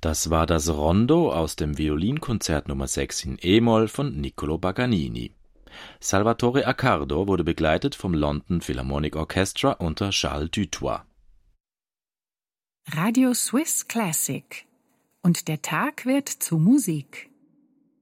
Das war das Rondo aus dem Violinkonzert Nummer 6 in e-Moll von Niccolò Paganini. Salvatore Accardo wurde begleitet vom London Philharmonic Orchestra unter Charles Dutoit. Radio Swiss Classic. Und der Tag wird zu Musik.